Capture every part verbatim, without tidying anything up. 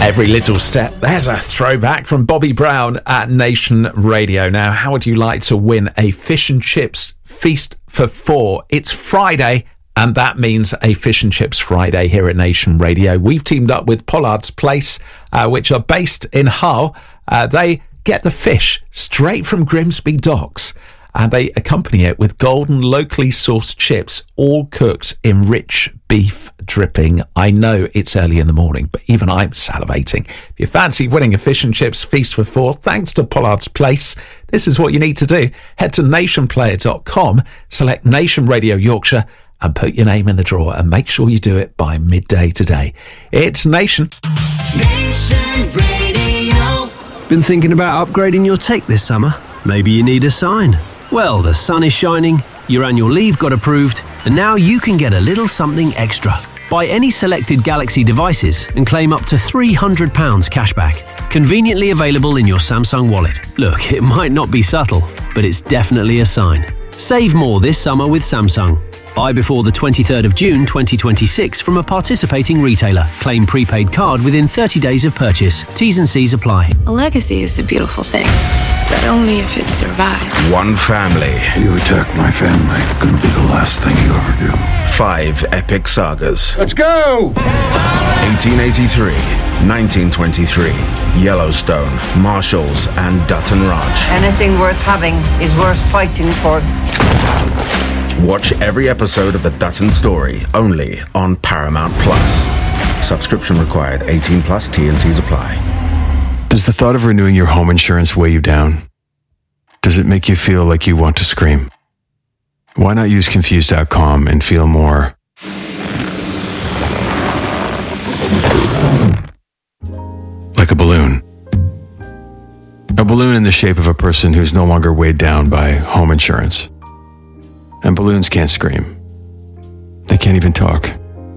Every little step. There's a throwback from Bobby Brown at Nation Radio. Now, how would you like to win a fish and chips feast for four? It's Friday, and that means a Fish and Chips Friday here at Nation Radio. We've teamed up with Pollard's Place, uh, which are based in Hull. Uh, they get the fish straight from Grimsby Docks, and they accompany it with golden, locally sourced chips, all cooked in rich beef dripping. I know it's early in the morning, but even I'm salivating. If you fancy winning a fish and chips feast for four, thanks to Pollard's Place, this is what you need to do. Head to nation player dot com, select Nation Radio Yorkshire, and put your name in the draw, and make sure you do it by midday today. It's Nation. Nation Radio. Been thinking about upgrading your take this summer? Maybe you need a sign. Well, the sun is shining, your annual leave got approved, and now you can get a little something extra. Buy any selected Galaxy devices and claim up to three hundred pounds cashback. Conveniently available in your Samsung wallet. Look, it might not be subtle, but it's definitely a sign. Save more this summer with Samsung. Buy before the twenty-third of June twenty twenty-six from a participating retailer. Claim prepaid card within thirty days of purchase. T's and C's apply. A legacy is a beautiful thing, but only if it survives. One family. You attack my family, gonna be the last thing you ever do. Five epic sagas. Let's go! eighteen eighty-three, nineteen twenty-three, Yellowstone, Marshalls, and Dutton Ranch. Anything worth having is worth fighting for. Watch every episode of The Dutton Story, only on Paramount Plus. Subscription required. eighteen plus, T and C's apply. Does the thought of renewing your home insurance weigh you down? Does it make you feel like you want to scream? Why not use Confused dot com and feel more like a balloon? A balloon in the shape of a person who's no longer weighed down by home insurance. And balloons can't scream. They can't even talk.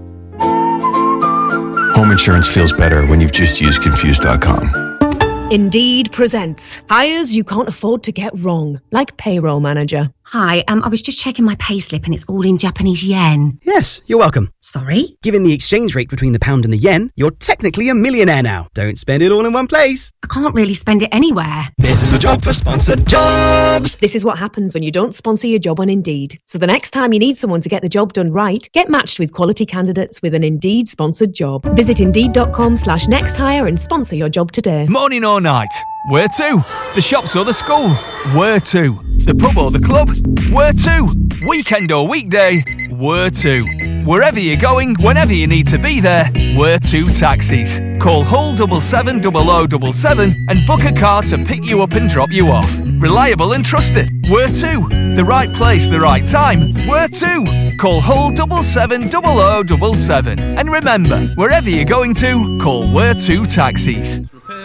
Home insurance feels better when you've just used Confused dot com. Indeed presents hires you can't afford to get wrong, like payroll manager. Hi, um, I was just checking my payslip and it's all in Japanese yen. Yes, you're welcome. Sorry? Given the exchange rate between the pound and the yen, you're technically a millionaire now. Don't spend it all in one place. I can't really spend it anywhere. This is a job for sponsored jobs. This is what happens when you don't sponsor your job on Indeed. So the next time you need someone to get the job done right, get matched with quality candidates with an Indeed sponsored job. Visit Indeed.com slash next hire and sponsor your job today. Morning or night? Where to? The shops or the school? Where to? The pub or the club? Where to? Weekend or weekday? Where to? Wherever you're going, whenever you need to be there, Where to Taxis. Call Hull seven seven zero zero seven seven and book a car to pick you up and drop you off. Reliable and trusted. Where to? The right place, the right time. Where to? Call Hull seven seven zero zero seven seven. And remember, wherever you're going to, call Where to Taxis.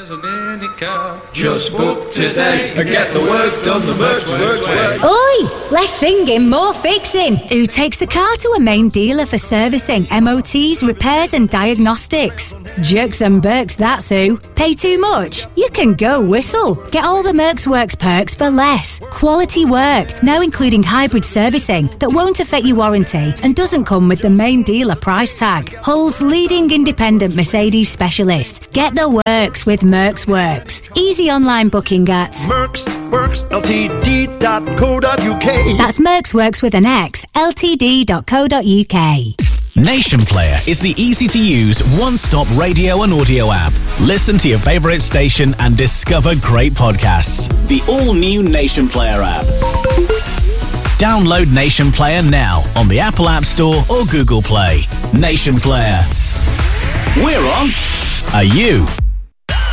Just book today and get the work done the Mercs Works way. Oi! Less singing, more fixing. Who takes the car to a main dealer for servicing, M O Ts, repairs and diagnostics? Jerks and Berks, that's who. Pay too much? You can go whistle. Get all the Mercs Works perks for less. Quality work, now including hybrid servicing that won't affect your warranty and doesn't come with the main dealer price tag. Hull's leading independent Mercedes specialist. Get the works with Mercs Works. Easy online booking at Mercs Works L T D dot co dot U K. That's Mercs Works with an X, L T D dot co dot U K. Nation Player is the easy-to-use, one-stop radio and audio app. Listen to your favourite station and discover great podcasts. The all-new Nation Player app. Download Nation Player now on the Apple App Store or Google Play. Nation Player. We're on. Are you?